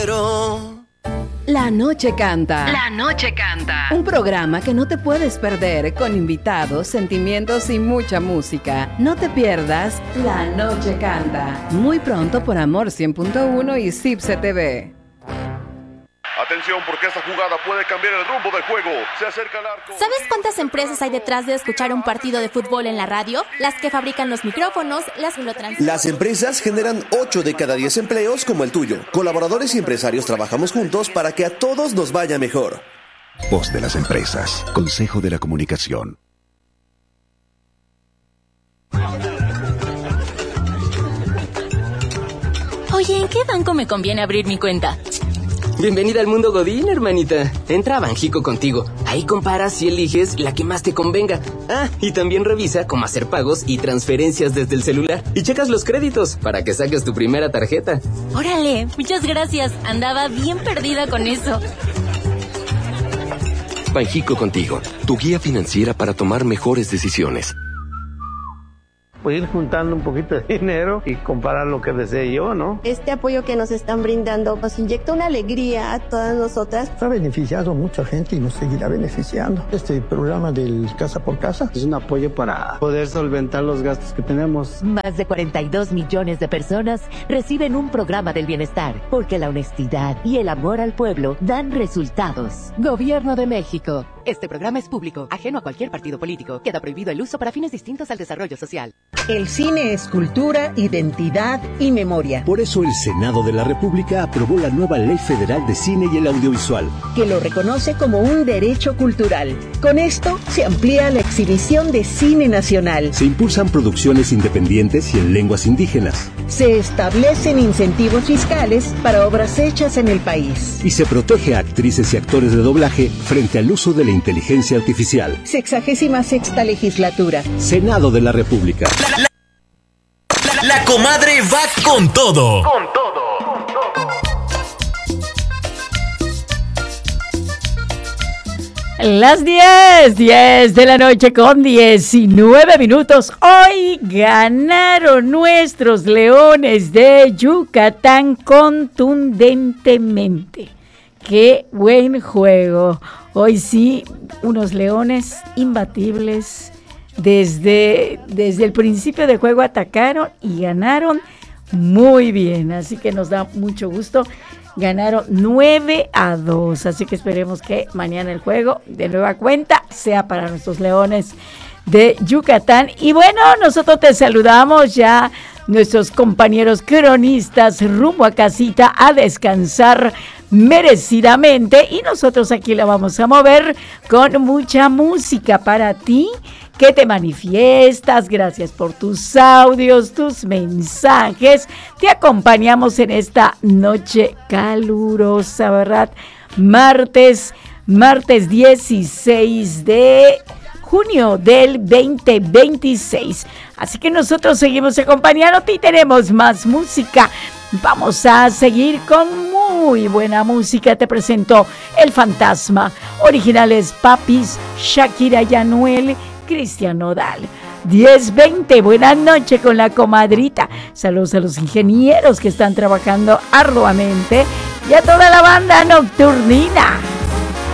La Noche Canta. La Noche Canta. Un programa que no te puedes perder, con invitados, sentimientos y mucha música. No te pierdas La Noche Canta. Muy pronto por Amor 100.1 y Cipse TV. Atención, porque esta jugada puede cambiar el rumbo del juego. Se acerca al arco. ¿Sabes cuántas empresas hay detrás de escuchar un partido de fútbol en la radio? Las que fabrican los micrófonos, las que lo transmiten. Las empresas generan 8 de cada 10 empleos como el tuyo. Colaboradores y empresarios trabajamos juntos para que a todos nos vaya mejor. Voz de las empresas. Consejo de la Comunicación. Oye, ¿en qué banco me conviene abrir mi cuenta? Bienvenida al mundo Godín, hermanita. Entra a Banjico Contigo. Ahí comparas y eliges la que más te convenga. Ah, y también revisa cómo hacer pagos y transferencias desde el celular. Y checas los créditos para que saques tu primera tarjeta. Órale, muchas gracias. Andaba bien perdida con eso. Banjico Contigo, tu guía financiera para tomar mejores decisiones. Pues ir juntando un poquito de dinero y comprar lo que desee yo, ¿no? Este apoyo que nos están brindando nos inyecta una alegría a todas nosotras. Ha beneficiado a mucha gente y nos seguirá beneficiando. Este programa del Casa por Casa es un apoyo para poder solventar los gastos que tenemos. Más de 42 millones de personas reciben un programa del bienestar, porque la honestidad y el amor al pueblo dan resultados. Gobierno de México. Este programa es público, ajeno a cualquier partido político. Queda prohibido el uso para fines distintos al desarrollo social. El cine es cultura, identidad y memoria. Por eso el Senado de la República aprobó la nueva Ley Federal de Cine y el Audiovisual, que lo reconoce como un derecho cultural. Con esto se amplía la exhibición de cine nacional. Se impulsan producciones independientes y en lenguas indígenas. Se establecen incentivos fiscales para obras hechas en el país. Y se protege a actrices y actores de doblaje frente al uso de la inteligencia artificial. 66ª legislatura. Senado de la República. La comadre va con todo. Con todo. Las 10 de la noche con 19 minutos. Hoy ganaron nuestros Leones de Yucatán contundentemente. ¡Qué buen juego! Hoy sí, unos Leones imbatibles. Desde el principio del juego atacaron y ganaron muy bien. Así que nos da mucho gusto. Ganaron 9-2. Así que esperemos que mañana el juego de nueva cuenta sea para nuestros Leones de Yucatán. Y bueno, nosotros te saludamos ya, nuestros compañeros cronistas, rumbo a casita a descansar merecidamente, y nosotros aquí la vamos a mover con mucha música para ti que te manifiestas. Gracias por tus audios, tus mensajes. Te acompañamos en esta noche calurosa, ¿verdad? Martes 16 de junio del 2026. Así que nosotros seguimos acompañándote y tenemos más música. Vamos a seguir con muy buena música. Te presento El Fantasma. Originales Papis, Shakira y Anuel, Cristian Nodal. 10:20, buenas noches con la comadrita. Saludos a los ingenieros que están trabajando arduamente y a toda la banda nocturnina.